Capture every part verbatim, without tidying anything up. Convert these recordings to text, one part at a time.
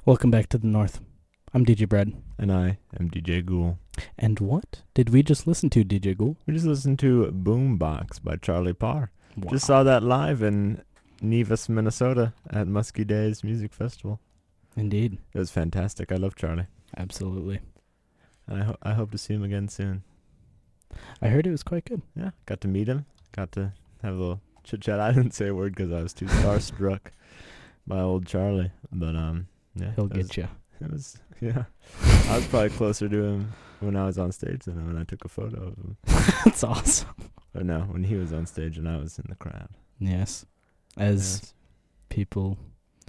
Welcome back to the North. I'm D J Brad. And I am D J Ghoul. And what did we just listen to, D J Ghoul? We just listened to Boombox by Charlie Parr. Wow. Just saw that live in Nevis, Minnesota at Muskie Days Music Festival. Indeed. It was fantastic. I love Charlie. Absolutely. And I, ho- I hope to see him again soon. I heard it was quite good. Yeah, got to meet him. Got to have a little chit-chat. I didn't say a word because I was too starstruck by old Charlie. But, um, yeah. He'll it get was, you. It was, yeah. I was probably closer to him when I was on stage than when I took a photo of him. That's awesome. Or no, when he was on stage and I was in the crowd. Yes. As Yes. people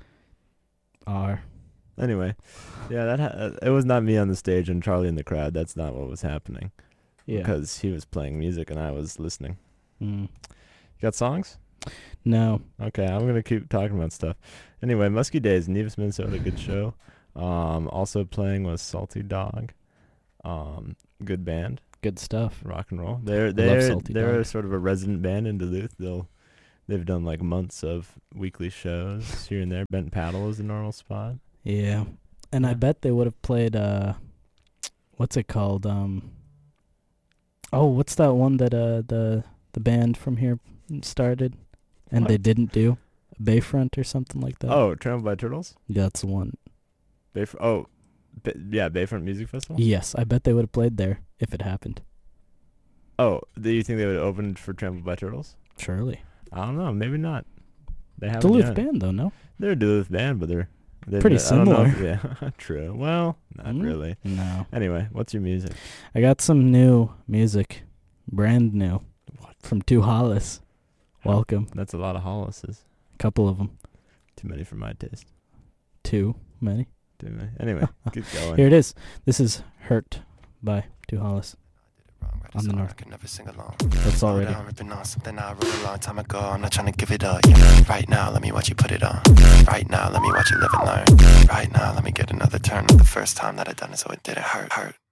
are. Anyway, yeah, that ha- it was not me on the stage and Charlie in the crowd. That's not what was happening. Yeah. Because he was playing music and I was listening. Mm. You got songs? No. Okay, I'm going to keep talking about stuff. Anyway, Muskie Days, Nevis, Minnesota, good show. Um, also playing was Salty Dog. Um, good band, Good stuff. rock and roll. They're love they're Salty they're Dog. sort of a resident band in Duluth. They'll they've done like months of weekly shows here and there. Bent Paddle is a normal spot. Yeah. And I Yeah. bet they would have played, uh, what's it called? Um. Oh, what's that one that uh the the band from here started and they What? didn't do? Bayfront or something like that? Oh, Trampled by Turtles. That's the one. Bayf- oh, Ba- yeah, Bayfront Music Festival. Yes, I bet they would have played there if it happened. Oh, do you think they would have opened for Trampled by Turtles? Surely. I don't know. Maybe not. They haven't Duluth yet. band, though, no? They're a Duluth band, but they're, they're Pretty I don't know if- similar. yeah, true. Well, not Mm, really. No. Anyway, what's your music? I got some new music. Brand new. What? From Two Hollis. Welcome. That's a lot of Hollises. Couple of them. Too many for my taste. Too many. Too many. Anyway, keep going. Here it is. This is Hurt by Two Hollis. On the North. I could never sing along. That's Slow already. down, ripping on something I wrote a long time ago. I'm not trying to give it up. You know, right now, let me watch you put it on. Right now, let me watch you live and learn. Right now, let me get another turn. The first time that I done it, so it didn't hurt. Hurt.